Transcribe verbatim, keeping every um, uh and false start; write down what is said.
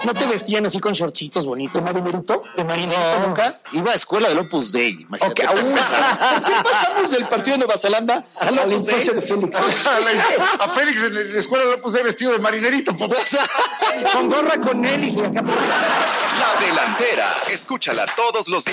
¿No te vestían así con shortcitos bonitos, marinerito? ¿De marinerito No, nunca? iba a escuela del Opus Dei, imagínate. Okay, ¿Por ¿Por qué pasamos del partido de Nueva Zelanda a la infancia de Félix? A Félix en la escuela lo puse vestido de marinerito. Con gorra con hélice acá. La Delantera. Escúchala todos los días.